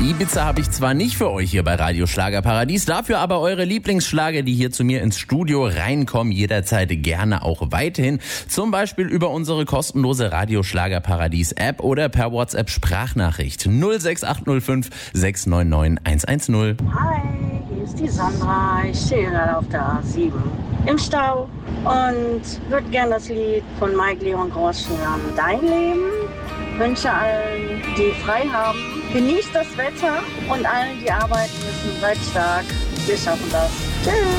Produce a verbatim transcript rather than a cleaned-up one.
Ibiza habe ich zwar nicht für euch hier bei Radio Schlagerparadies, dafür aber eure Lieblingsschlager, die hier zu mir ins Studio reinkommen, jederzeit gerne auch weiterhin. Zum Beispiel über unsere kostenlose Radio Schlagerparadies App oder per WhatsApp Sprachnachricht null sechs acht null fünf sechs neun neun eins eins null. Hi, hier ist die Sandra. Ich stehe gerade auf der A sieben im Stau und würde gerne das Lied von Mike Leon Grosch hören. Dein Leben. Wünsche allen, die frei haben, genießt das Wetter und allen, die arbeiten müssen, seid stark. Wir schaffen das. Tschüss.